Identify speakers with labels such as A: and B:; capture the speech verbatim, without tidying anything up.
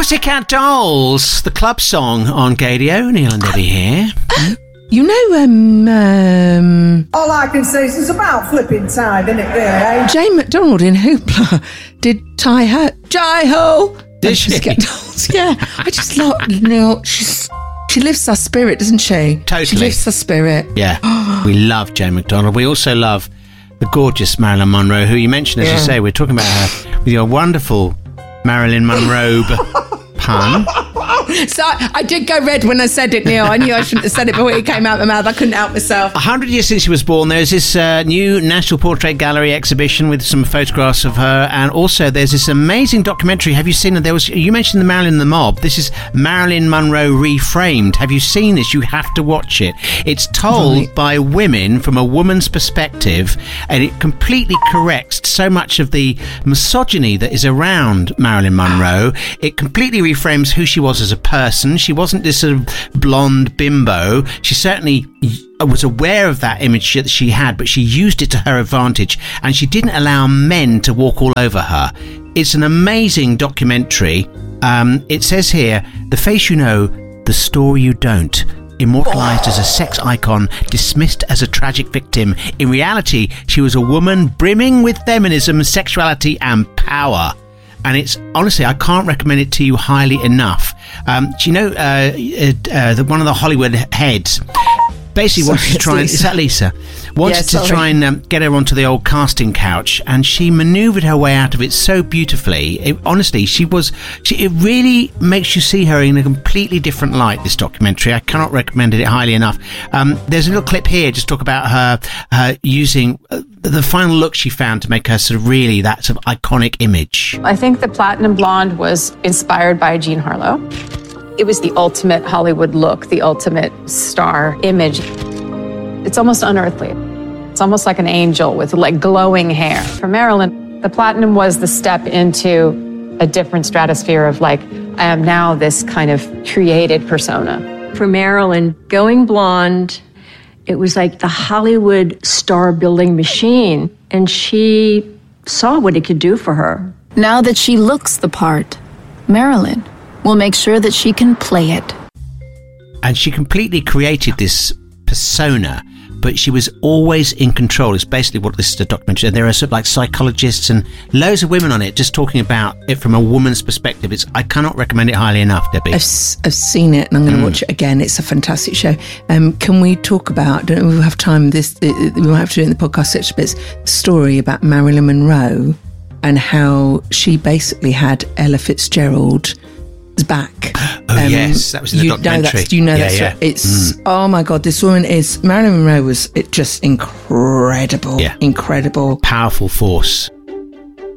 A: Pussycat Dolls, the club song on Gadio. Neil and Debbie here.
B: Oh, you know, um, um...
C: all I can say is it's about flipping time, isn't it, really, eh?
B: Jane McDonald in Hoopla did tie her... Jai-ho!
A: Did she?
B: Pussycat Dolls, yeah. I just love... You know, she's... She lifts her spirit, doesn't she?
A: Totally.
B: She lifts her spirit.
A: Yeah. We love Jane McDonald. We also love the gorgeous Marilyn Monroe, who you mentioned, as
B: yeah.
A: you say, we're talking about her with your wonderful Marilyn Monroe pun.
B: So I did go red when I said it, Neil. I knew I shouldn't have said it, but when it came out of my mouth, I couldn't help myself.
A: A hundred years since she was born, there's this uh, new National Portrait Gallery exhibition with some photographs of her, and also there's this amazing documentary. Have you seen it? There was, you mentioned the Marilyn and the Mob. This is Marilyn Monroe Reframed. Have you seen this? You have to watch it. It's told
B: Right.
A: by women from a woman's perspective, and it completely corrects so much of the misogyny that is around Marilyn Monroe. It completely reframes who she was as a person. She wasn't this sort of blonde bimbo. She certainly was aware of that image that she had, but she used it to her advantage, and she didn't allow men to walk all over her. It's an amazing documentary. Um, it says here, the face you know, the story you don't. Immortalized as a sex icon, dismissed as a tragic victim. In reality, she was a woman brimming with feminism, sexuality, and power. And it's, honestly, I can't recommend it to you highly enough. Um, do you know, uh, uh, the, one of the Hollywood heads basically
B: Sorry,
A: wanted to try and, is that Lisa? Wanted
B: Yeah,
A: to
B: sorry.
A: try and um, get her onto the old casting couch, and she manoeuvred her way out of it so beautifully. It, honestly, she was, she, it really makes you see her in a completely different light, this documentary. I cannot recommend it highly enough. Um, there's a little clip here, just talk about her, her using uh, the final look she found to make her sort of really that sort of iconic image.
D: I think the Platinum Blonde was inspired by Jean Harlow. It was the ultimate Hollywood look, the ultimate star image. It's almost unearthly. It's almost like an angel with like glowing hair. For Marilyn, the Platinum was the step into a different stratosphere of like, I am now this kind of created persona.
E: For Marilyn, going blonde, it was like the Hollywood star-building machine, and she saw what it could do for her.
F: Now that she looks the part, Marilyn will make sure that she can play it.
A: And she completely created this persona, but she was always in control. It's basically what this is a documentary. And there are sort of like psychologists and loads of women on it just talking about it from a woman's perspective. It's I cannot recommend it highly enough, Debbie.
B: I've, s- I've seen it and I'm going to mm. watch it again. It's a fantastic show. Um, can we talk about, I don't know if we'll have time, this, we might have to do it in the podcast section, but it's the story about Marilyn Monroe and how she basically had Ella Fitzgerald back.
A: Oh um, yes, that was in the
B: you
A: documentary.
B: Know that's, you know
A: yeah,
B: that's
A: yeah.
B: right. It's
A: mm.
B: oh my god, this woman is Marilyn Monroe was it just incredible,
A: yeah.
B: incredible,
A: powerful force.